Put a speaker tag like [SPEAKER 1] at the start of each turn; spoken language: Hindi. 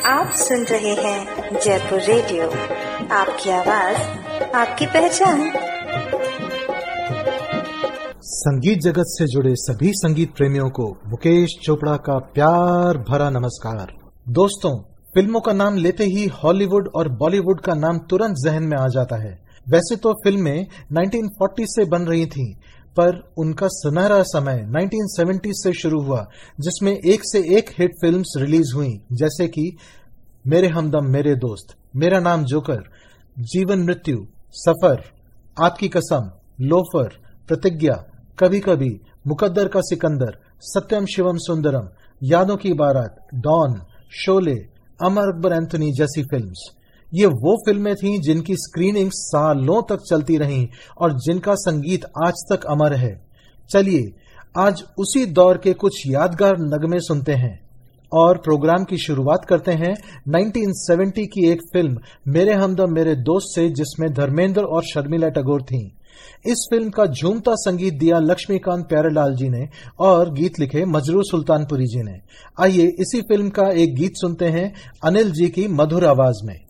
[SPEAKER 1] आप सुन रहे हैं जयपुर रेडियो। आपकी आवाज, आपकी पहचान।
[SPEAKER 2] संगीत जगत से जुड़े सभी संगीत प्रेमियों को मुकेश चोपड़ा का प्यार भरा नमस्कार। दोस्तों, फिल्मों का नाम लेते ही हॉलीवुड और बॉलीवुड का नाम तुरंत जहन में आ जाता है। वैसे तो फिल्में 1940 से बन रही थीं, पर उनका सुनहरा समय 1970 से शुरू हुआ, जिसमें एक से एक हिट फिल्म्स रिलीज हुई, जैसे कि मेरे हमदम मेरे दोस्त, मेरा नाम जोकर, जीवन मृत्यु, सफर, आपकी कसम, लोफर, प्रतिज्ञा, कभी कभी, मुकद्दर का सिकंदर, सत्यम शिवम सुंदरम, यादों की बारात, डॉन, शोले, अमर अकबर एंथोनी जैसी फिल्म्स। ये वो फिल्में थीं जिनकी स्क्रीनिंग सालों तक चलती रहीं और जिनका संगीत आज तक अमर है। चलिए आज उसी दौर के कुछ यादगार नगमे सुनते हैं और प्रोग्राम की शुरुआत करते हैं 1970 की एक फिल्म मेरे हमदम मेरे दोस्त से, जिसमें धर्मेंद्र और शर्मिला टैगोर थीं। इस फिल्म का झूमता संगीत दिया लक्ष्मीकांत प्यारेलाल जी ने और गीत लिखे मजरू सुल्तानपुरी जी ने। आइए इसी फिल्म का एक गीत सुनते हैं अनिल जी की मधुर आवाज में।